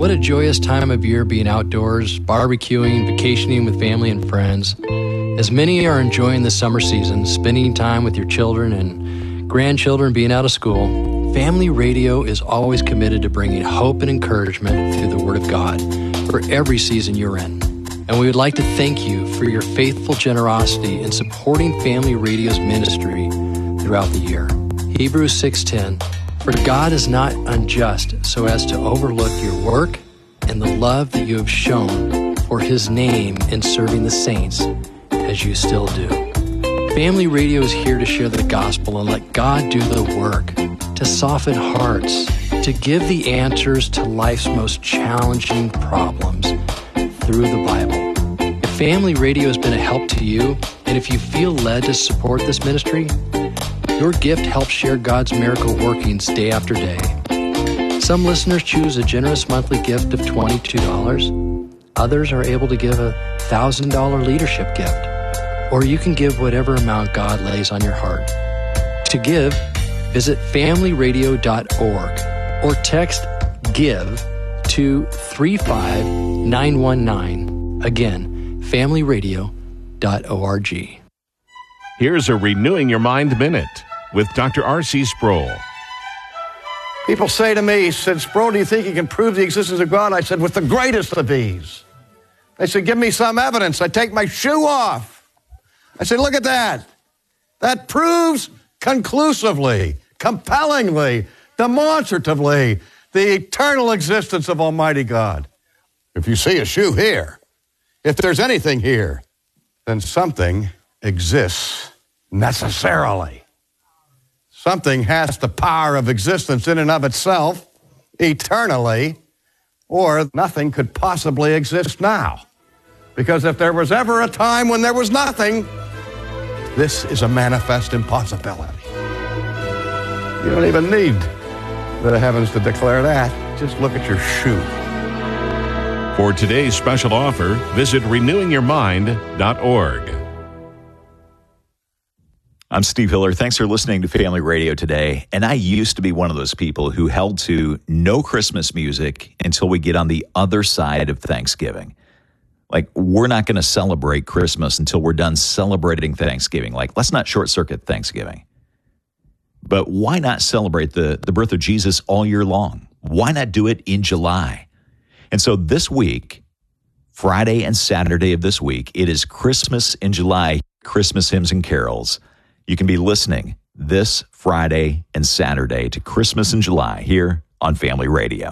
What a joyous time of year being outdoors, barbecuing, vacationing with family and friends. As many are enjoying the summer season, spending time with your children and grandchildren being out of school, Family Radio is always committed to bringing hope and encouragement through the Word of God for every season you're in. And we would like to thank you for your faithful generosity in supporting Family Radio's ministry throughout the year. Hebrews 6:10, for God is not unjust so as to overlook your work and the love that you have shown for His name in serving the saints as you still do. Family Radio is here to share the gospel and let God do the work, to soften hearts, to give the answers to life's most challenging problems through the Bible. If Family Radio has been a help to you, and if you feel led to support this ministry, your gift helps share God's miracle workings day after day. Some listeners choose a generous monthly gift of $22. Others are able to give a $1,000 leadership gift. Or you can give whatever amount God lays on your heart. To give, visit familyradio.org or text GIVE to 35919. Again, familyradio.org. Here's a Renewing Your Mind Minute with Dr. R.C. Sproul. People say to me, said, Sproul, do you think you can prove the existence of God? I said, with the greatest of ease. They said, give me some evidence. I take my shoe off. I said, look at that. That proves conclusively, compellingly, demonstratively the eternal existence of Almighty God. If you see a shoe here, if there's anything here, then something exists necessarily. Something has the power of existence in and of itself, eternally, or nothing could possibly exist now. Because if there was ever a time when there was nothing, this is a manifest impossibility. You don't even need the heavens to declare that. Just look at your shoe. For today's special offer, visit renewingyourmind.org. I'm Steve Hiller. Thanks for listening to Family Radio today. And I used to be one of those people who held to no Christmas music until we get on the other side of Thanksgiving. Like, we're not going to celebrate Christmas until we're done celebrating Thanksgiving. Like, let's not short-circuit Thanksgiving. But why not celebrate the birth of Jesus all year long? Why not do it in July? And so this week, Friday and Saturday of this week, it is Christmas in July, Christmas hymns and carols. You can be listening this Friday and Saturday to Christmas in July here on Family Radio.